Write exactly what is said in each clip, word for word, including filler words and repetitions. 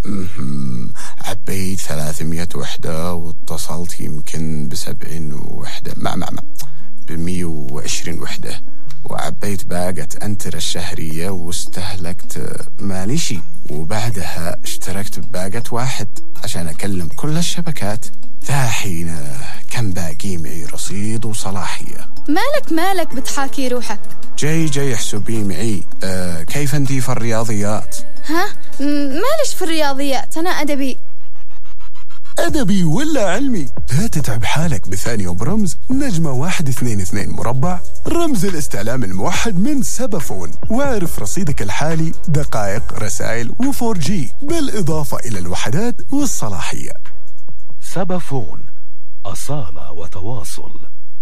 عبيت ثلاثمية وحدة واتصلت يمكن بسبعين وحدة مع مع مع بمية وعشرين وحدة، وعبيت باقة أنتر الشهرية واستهلكت ماليشي، وبعدها اشتركت بباقة واحد عشان أكلم كل الشبكات. ذا حين كان باقي معي رصيد وصلاحية. مالك مالك بتحاكي روحك؟ جاي جاي احسبي معي. أه كيف انتي في الرياضيات؟ ها مالش في الرياضيات، أنا أدبي. أدبي ولا علمي؟ لا تتعب حالك بثانية وبرمز نجمة واحد اثنين اثنين مربع رمز الاستعلام الموحد من سبافون، واعرف رصيدك الحالي، دقائق، رسائل وفور جي، بالإضافة إلى الوحدات والصلاحية. سبافون، أصالة وتواصل.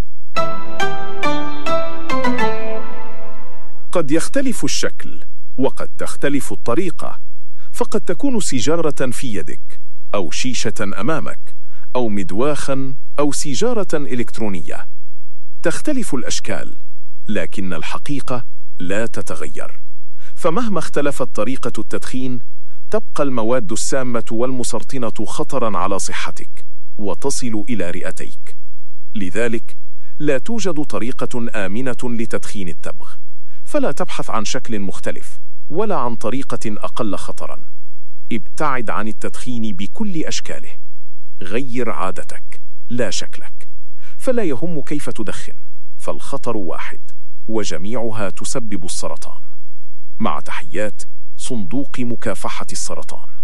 قد يختلف الشكل وقد تختلف الطريقة، فقد تكون سيجارة في يدك أو شيشة أمامك أو مدواخا أو سيجارة إلكترونية. تختلف الأشكال لكن الحقيقة لا تتغير، فمهما اختلفت طريقة التدخين تبقى المواد السامة والمسرطنة خطرا على صحتك وتصل إلى رئتيك. لذلك لا توجد طريقة آمنة لتدخين التبغ، فلا تبحث عن شكل مختلف ولا عن طريقة أقل خطرا. ابتعد عن التدخين بكل أشكاله. غير عادتك لا شكلك، فلا يهم كيف تدخن، فالخطر واحد وجميعها تسبب السرطان. مع تحيات صندوق مكافحة السرطان.